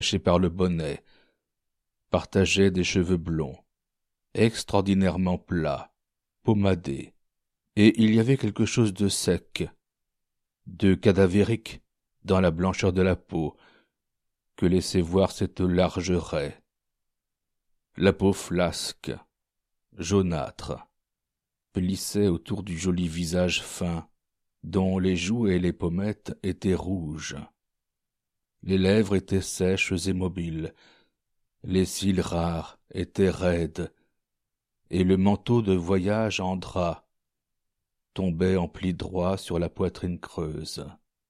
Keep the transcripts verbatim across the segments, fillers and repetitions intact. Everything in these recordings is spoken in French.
cachés par le bonnet, partageait des cheveux blonds, extraordinairement plats, pommadés, et il y avait quelque chose de sec, de cadavérique dans la blancheur de la peau, que laissait voir cette large raie. La peau flasque, jaunâtre, plissait autour du joli visage fin, dont les joues et les pommettes étaient rouges. Les lèvres étaient sèches et mobiles, les cils rares étaient raides, et le manteau de voyage en drap tombait en plis droits sur la poitrine creuse.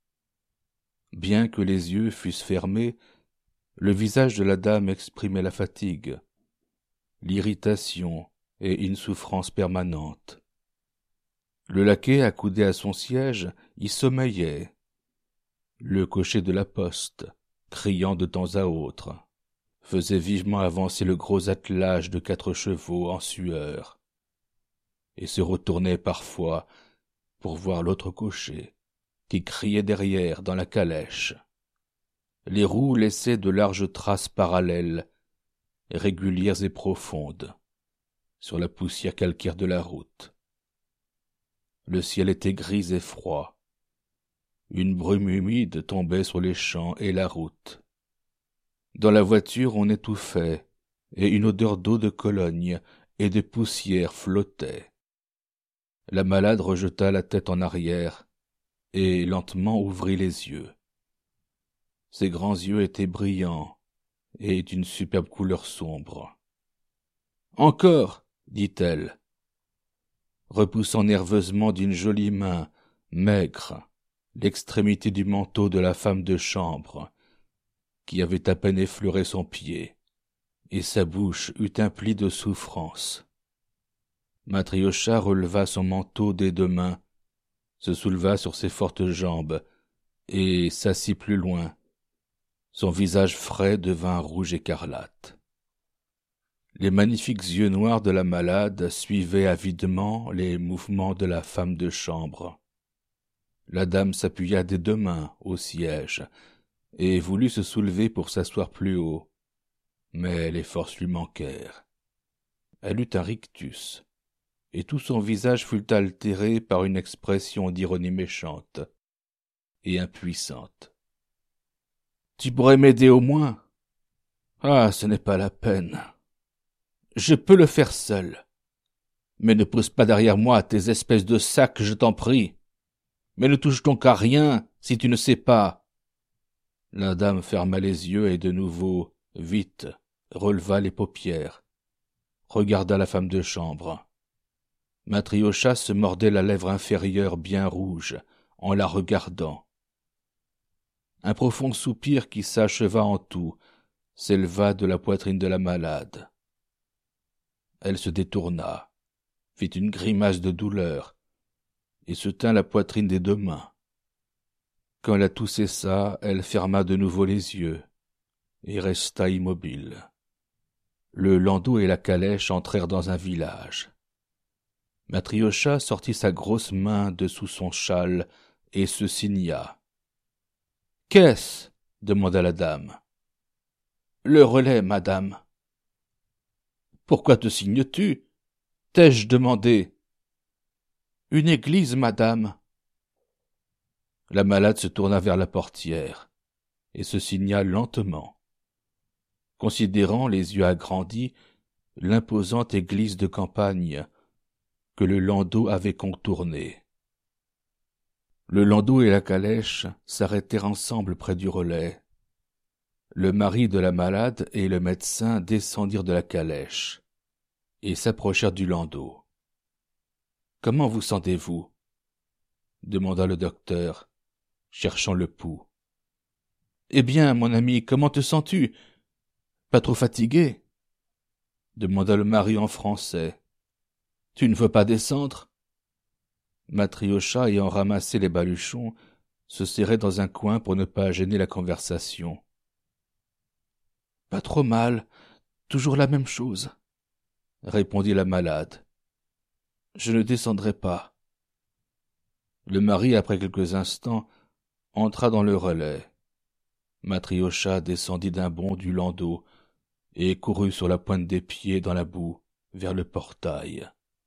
Bien que les yeux fussent fermés, le visage de la dame exprimait la fatigue, l'irritation et une souffrance permanente. Le laquais, accoudé à son siège, y sommeillait. Le cocher de la poste, criant de temps à autre, faisait vivement avancer le gros attelage de quatre chevaux en sueur, et se retournait parfois pour voir l'autre cocher, qui criait derrière dans la calèche. Les roues laissaient de larges traces parallèles, régulières et profondes, sur la poussière calcaire de la route. Le ciel était gris et froid. Une brume humide tombait sur les champs et la route. Dans la voiture on étouffait, et une odeur d'eau de Cologne et de poussière flottait. La malade rejeta la tête en arrière, et lentement ouvrit les yeux. Ses grands yeux étaient brillants, et d'une superbe couleur sombre. « Encore !» dit-elle, repoussant nerveusement d'une jolie main, maigre, l'extrémité du manteau de la femme de chambre, qui avait à peine effleuré son pied, et sa bouche eut un pli de souffrance. Matriocha releva son manteau des deux mains, se souleva sur ses fortes jambes, et s'assit plus loin. Son visage frais devint rouge écarlate. Les magnifiques yeux noirs de la malade suivaient avidement les mouvements de la femme de chambre. La dame s'appuya des deux mains au siège et voulut se soulever pour s'asseoir plus haut, mais les forces lui manquèrent. Elle eut un rictus, et tout son visage fut altéré par une expression d'ironie méchante et impuissante. « Tu pourrais m'aider au moins ? Ah, ce n'est pas la peine. Je peux le faire seul. Mais ne pousse pas derrière moi tes espèces de sacs, je t'en prie. Mais ne touche donc à rien, si tu ne sais pas. » La dame ferma les yeux et de nouveau, vite, releva les paupières, regarda la femme de chambre. Matriocha se mordait la lèvre inférieure bien rouge, en la regardant. Un profond soupir qui s'acheva en tout s'éleva de la poitrine de la malade. Elle se détourna, fit une grimace de douleur, et se tint la poitrine des deux mains. Quand la toux cessa, elle ferma de nouveau les yeux, et resta immobile. Le landau et la calèche entrèrent dans un village. Matriocha sortit sa grosse main de sous son châle et se signa. « Qu'est-ce » demanda la dame. « Le relais, madame. »« Pourquoi te signes-tu » t'ai-je demandé. « Une église, madame. » La malade se tourna vers la portière et se signa lentement, considérant, les yeux agrandis, l'imposante église de campagne que le landau avait contournée. Le landau et la calèche s'arrêtèrent ensemble près du relais. Le mari de la malade et le médecin descendirent de la calèche et s'approchèrent du landau. « Comment vous sentez-vous » demanda le docteur, cherchant le pouls. « Eh bien, mon ami, comment te sens-tu ? Pas trop fatigué » demanda le mari en français. « Tu ne veux pas descendre » Matriocha, ayant ramassé les baluchons, se serrait dans un coin pour ne pas gêner la conversation. « Pas trop mal, toujours la même chose, » répondit la malade. « Je ne descendrai pas. » Le mari, après quelques instants, entra dans le relais. Matriocha descendit d'un bond du landau et courut sur la pointe des pieds dans la boue vers le portail.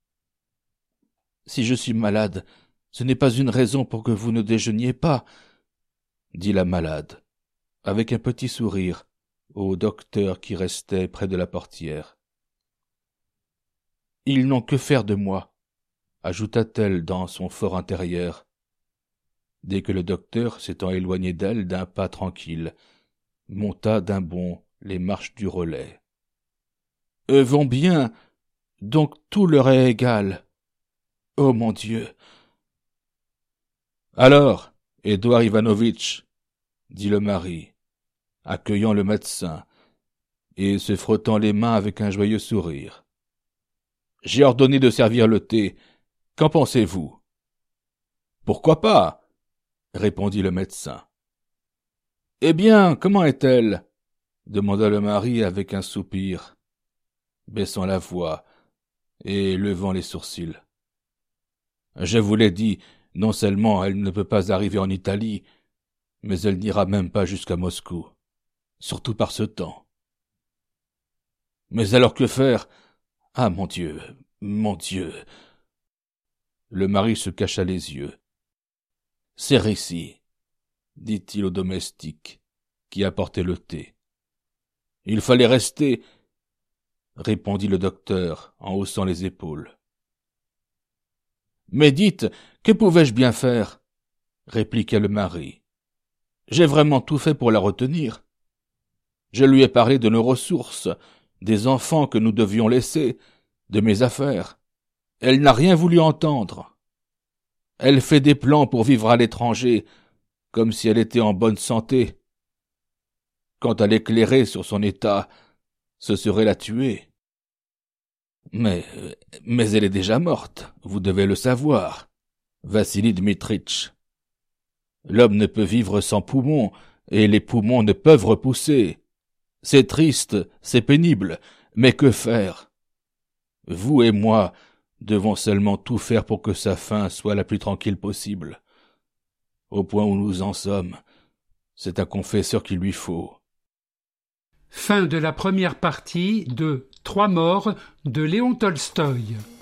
« Si je suis malade, ce n'est pas une raison pour que vous ne déjeuniez pas, » dit la malade, avec un petit sourire au docteur qui restait près de la portière. « Ils n'ont que faire de moi, » ajouta-t-elle dans son for intérieur, dès que le docteur, s'étant éloigné d'elle d'un pas tranquille, monta d'un bond les marches du relais. « Eux vont bien, donc tout leur est égal. Oh mon Dieu !»« Alors, Édouard Ivanovitch, » dit le mari, accueillant le médecin et se frottant les mains avec un joyeux sourire. « J'ai ordonné de servir le thé. Qu'en pensez-vous ?»« Pourquoi pas ?» répondit le médecin. « Eh bien, comment est-elle ?» demanda le mari avec un soupir, baissant la voix et levant les sourcils. « Je vous l'ai dit, non seulement elle ne peut pas arriver en Italie, mais elle n'ira même pas jusqu'à Moscou, surtout par ce temps. Mais alors que faire? Ah, mon Dieu, mon Dieu !» Le mari se cacha les yeux. « C'est récit, » dit-il au domestique qui apportait le thé. « Il fallait rester, » répondit le docteur en haussant les épaules. « Mais dites, que pouvais-je bien faire ?» répliqua le mari. « J'ai vraiment tout fait pour la retenir. Je lui ai parlé de nos ressources, des enfants que nous devions laisser, de mes affaires. Elle n'a rien voulu entendre. Elle fait des plans pour vivre à l'étranger, comme si elle était en bonne santé. Quant à l'éclairer sur son état, ce serait la tuer. Mais, mais elle est déjà morte, vous devez le savoir, Vassili Dmitritch. L'homme ne peut vivre sans poumons, et les poumons ne peuvent repousser. C'est triste, c'est pénible, mais que faire? Vous et moi devons seulement tout faire pour que sa fin soit la plus tranquille possible. Au point où nous en sommes, c'est un confesseur qu'il lui faut. Fin de la première partie de Trois morts de Léon Tolstoï.